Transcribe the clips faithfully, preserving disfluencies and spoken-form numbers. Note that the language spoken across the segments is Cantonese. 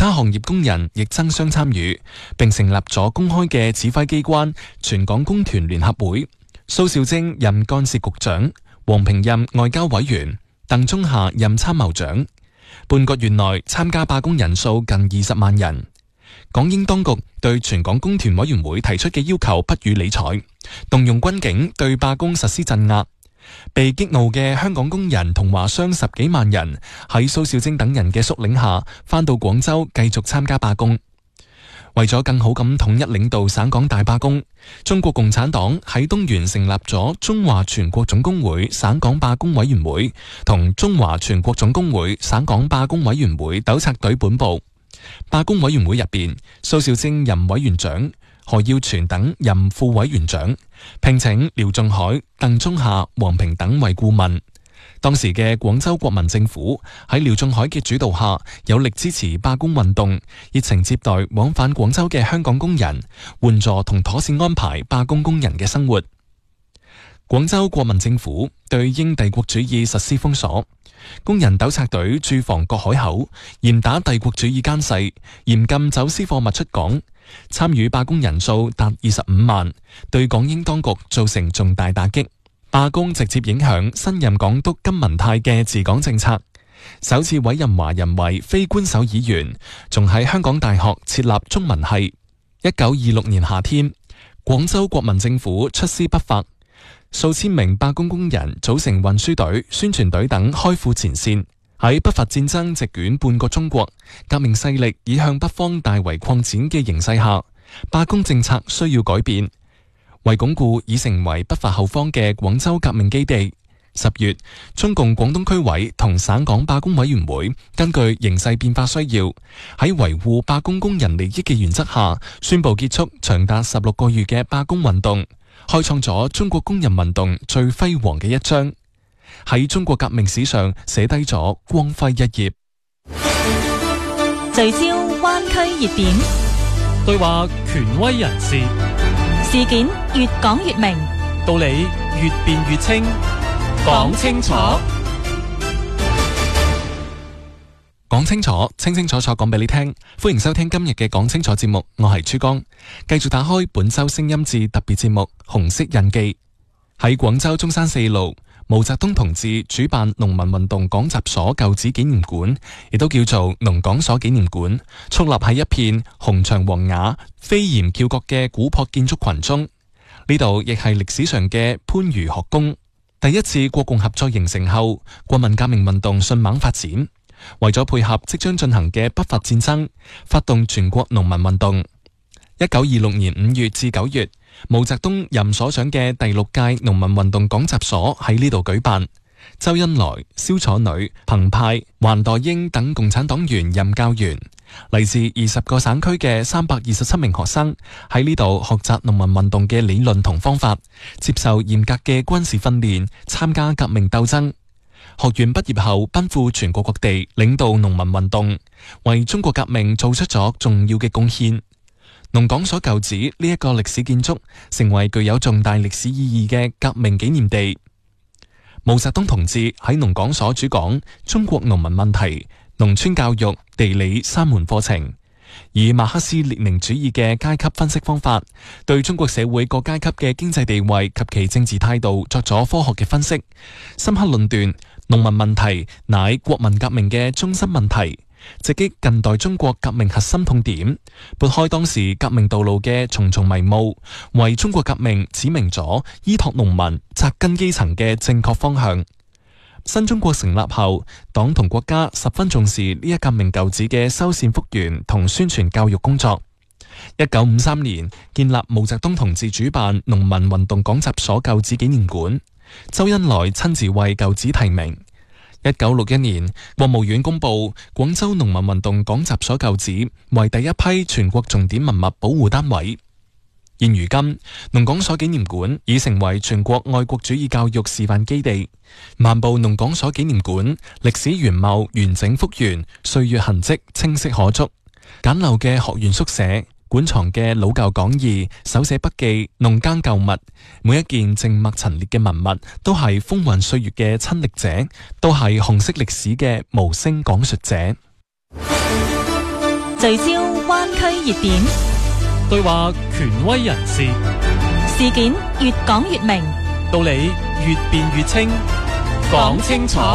他行業工人亦爭相參與，並成立咗公開嘅指揮機關——全港工團聯合會。蘇兆徵任幹事局長，黃平任外交委員，鄧中夏任參謀長。半個月內參加罷工人數近二十萬人。港英當局對全港工團委員會提出嘅要求不予理睬，動用軍警對罷工實施鎮壓。被激怒嘅香港工人同華商十幾萬人喺蘇兆徵等人嘅率領下，返到廣州繼續參加罷工。為咗更好咁統一領導省港大罷工，中國共產黨喺東源成立咗中華全國總工會省港罷工委員會同中華全國總工會省港罷工委員會糾察隊本部。罷工委員會入邊，蘇兆徵任委員長，何耀全等任副委員長，聘請廖仲愷、鄧中夏、黃平等為顧問。當時嘅廣州國民政府喺廖仲愷嘅主導下，有力支持罷工運動，熱情接待往返廣州嘅香港工人，援助同妥善安排罷工工人嘅生活。廣州國民政府對英帝國主義實施封鎖，工人糾察隊駐防各海口，嚴打帝國主義奸細，嚴禁走私貨物出港。參與罷工人數達二十五萬，對港英當局造成重大打擊。罷工直接影響新任港督金文泰嘅治港政策，首次委任華人為非官守議員，仲喺香港大學設立中文系。一九二六年夏天，廣州國民政府出師北伐，數千名罷工工人組成運輸隊、宣傳隊等開赴前線。喺北伐戰爭席捲半個中國，革命勢力已向北方大為擴展嘅形勢下，罷工政策需要改變。為鞏固已成為北伐後方嘅廣州革命基地，十月，中共廣東區委同省港罷工委員會根據形勢變化需要，喺維護罷工工人利益嘅原則下，宣布結束長達十六個月嘅罷工運動，開創咗中國工人運動最輝煌嘅一章，喺中國革命史上寫低咗光輝一頁。 聚焦灣區熱點， 對話權威人士， 事件越講越明， 道理越辯越清，講清楚， 講清楚，清清楚楚講俾你聽。歡迎收聽今日嘅講清楚節目，我係珠江，繼續打開本周聲音節特別節目《紅色印記》。喺廣州中山四路，毛澤東同志主辦農民運動講習所舊址紀念館，亦都叫做農講所紀念館，矗立喺一片紅牆黃瓦、飛檐翹角嘅古樸建築群中。呢度亦係歷史上嘅番禺學宮。第一次國共合作形成後，國民革命運動迅猛發展，為咗配合即將進行嘅北伐戰爭，發動全國農民運動。一九二六年五月至九月，毛澤東任所長嘅第六屆農民運動講習所喺呢度舉辦，周恩來、蕭楚女、彭湃、環代英等共產黨員任教員，嚟自二十個省區嘅三百二十七名學生喺呢度學習農民運動嘅理論同方法，接受嚴格嘅軍事訓練，參加革命鬥爭。學員畢業後奔赴全國各地，領導農民運動，為中國革命做出咗重要嘅貢獻。農講所舊址呢一個歷史建築，成為具有重大歷史意義嘅革命紀念地。毛澤東同志喺農講所主講中國農民問題、農村教育、地理三門課程，以馬克思列寧主義嘅階級分析方法，對中國社會各階級嘅經濟地位及其政治態度作咗科學嘅分析，深刻論斷農民問題乃國民革命嘅中心問題，直擊近代中國革命核心痛點，撥開當時革命道路嘅重重迷霧，為中國革命指明咗依託農民、扎根基層嘅正確方向。新中國成立後，黨同國家十分重視呢一革命舊址嘅修繕復原同宣傳教育工作。一九五三年建立毛澤東同志主辦農民運動講習所舊址紀念館，周恩來親自為舊址題名。一九六一年，國務院公布廣州農民運動講習所舊址為第一批全國重點文物保護單位。現如今，農講所紀念館已成為全國愛國主義教育示範基地。漫步農講所紀念館，歷史原貌完整復原，歲月痕跡清晰可捉。簡陋嘅學院宿舍，館藏嘅老舊講義、手寫筆記、農耕舊物，每一件靜默陳列嘅文物，都係風雲歲月嘅親歷者，都係紅色歷史嘅無聲講述者。 聚聚焦灣區熱點， 對話權威人士， 事件越講越明， 道理越辯越清，講清楚。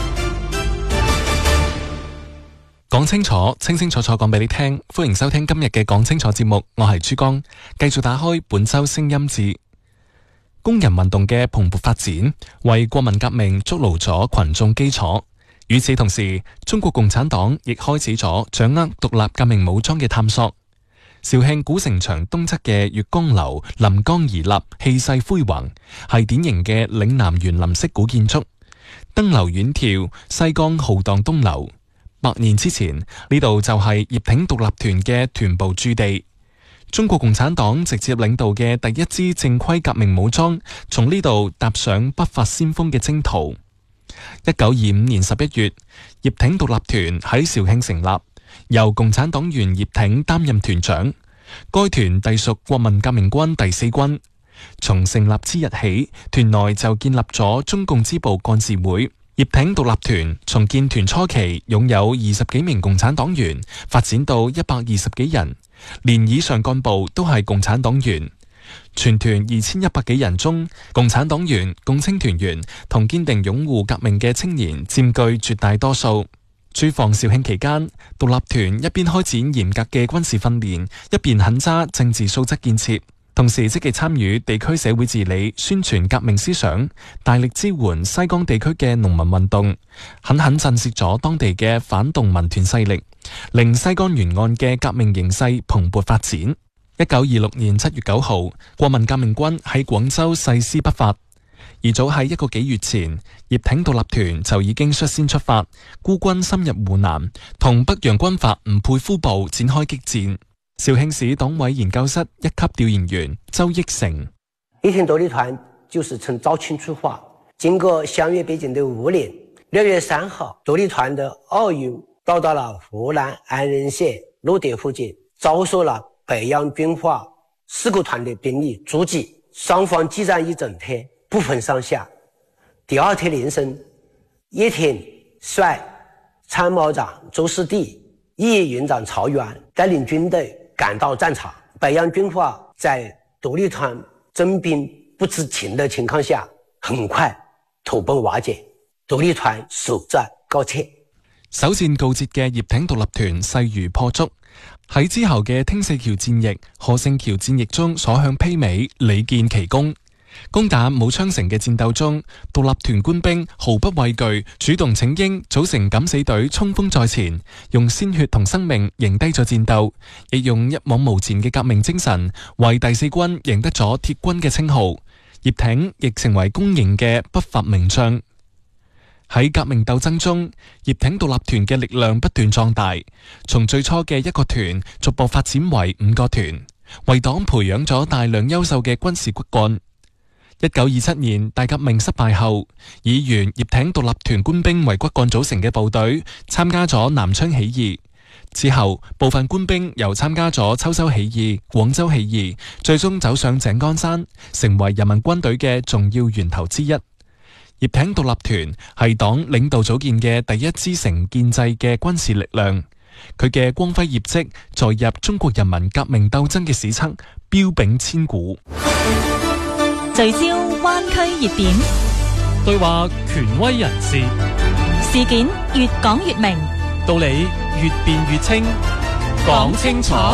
講清楚，清清楚楚講俾你聽。歡迎收聽今日嘅講清楚節目，我係珠江，繼續打開本周聲音誌。工人運動嘅蓬勃發展，為國民革命築牢咗群眾基礎。與此同時，中國共產黨亦開始咗掌握獨立革命武裝嘅探索。肇慶古城牆東側嘅月光樓臨江而立，氣勢恢宏，係典型嘅嶺南園林式古建築。登樓遠眺，西江浩蕩東流。百年之前，呢度就係葉挺獨立團嘅團部駐地。中國共產黨直接領導嘅第一支正規革命武裝，從呢度踏上不發先鋒嘅征途。一九二五年十一月，葉挺獨立團喺肇慶成立，由共產黨員葉挺擔任團長。該團隸屬國民革命軍第四軍。從成立之日起，團內就建立咗中共支部幹事會。葉挺獨立團從建團初期擁有二十幾名共產黨員，發展到一百二十幾人，連以上幹部都係共產黨員。全團二千一百幾人中，共產黨員、共青團員同堅定擁護革命嘅青年佔據絕大多數。駐防肇慶期間，獨立團一邊開展嚴格嘅軍事訓練，一邊狠揸政治素質建設。同時積極參與地區社會治理，宣傳革命思想，大力支援西江地區嘅農民運動，狠狠震懾咗當地嘅反動民團勢力，令西江沿岸嘅革命形勢蓬勃發展。一九二六年七月九號，國民革命軍喺廣州誓師北伐，而早喺一個幾月前，葉挺獨立團就已經率先出發，孤軍深入湖南，同北洋軍閥吳佩孚部展開激戰。肇慶市黨委研究室一級調研員周益成： 葉挺獨立團就是從肇慶出發，經過相約北京的五年，六月三號，獨立團的二運到達了湖南安仁縣陸德附近，遭受了北洋軍閥四個團的兵力阻擊，雙方激戰一整天，不分上下。第二天凌晨，葉挺率參謀長周士第、一營長曹元帶領軍隊趕到戰場，北洋軍閥在獨立團徵兵不知情的情況下，很快土崩瓦解，獨立團首戰告捷。 首戰告捷嘅葉挺獨立團勢如破竹，喺之後嘅汀四橋戰役、賀勝橋戰役中所向披靡，屢建奇功。攻打武昌城嘅戰鬥中，獨立團官兵毫不畏懼，主動請纓，組成敢死隊衝鋒在前，用鮮血同生命贏低咗戰鬥，亦用一往無前嘅革命精神為第四軍贏得咗鐵軍嘅稱號。葉挺亦成為公認嘅不發名將。喺革命鬥爭中，葉挺獨立團嘅力量不斷壯大，從最初嘅一個團逐步發展為五個團，為黨培養咗大量優秀嘅軍事骨幹。一九二七年大革命失敗後，以原葉挺獨立團官兵為骨幹組成嘅部隊參加咗南昌起義。之後，部分官兵又參加咗秋收起義、廣州起義，最終走上井岡山，成為人民軍隊嘅重要源頭之一。葉挺獨立團係黨領導組建嘅第一支成建制嘅軍事力量，佢嘅光輝業績載入中國人民革命鬥爭嘅史冊，彪炳千古。 聚焦灣區熱點， 對話權威人士， 事件越講越明， 道理越辯越清，講清楚。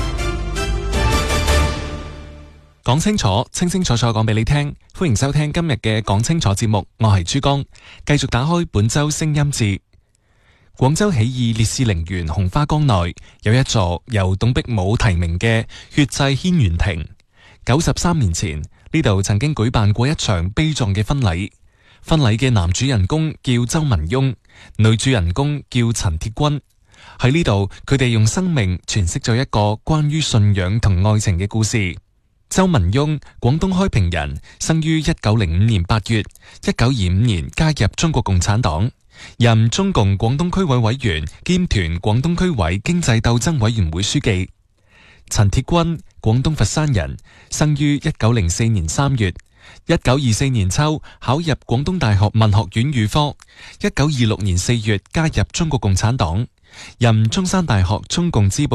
講清楚，清清楚楚講俾你聽。歡迎收聽今日嘅講清楚節目，我係珠江，繼續打開本周聲音誌。廣州起義烈士陵園紅花崗內有一座由董碧武提名嘅血祭軒轅亭。九十三年前，呢度曾經舉辦過一場悲壯嘅婚禮。婚禮嘅男主人公叫周文雍，女主人公叫陳鐵軍。喺呢度，佢哋用生命詮釋咗一個關於信仰同愛情嘅故事。周文雍，廣東開平人，生於一九零五年八月，一九二五年加入中國共產黨，任中共廣東區委委員兼團廣東區委經濟鬥爭委員會書記。陳鐵軍，廣東佛山人，生於一九零四年三月，一九二四年秋考入廣東大學文學院預科，一九二六年四月加入中國共產黨，任中山大學中共支部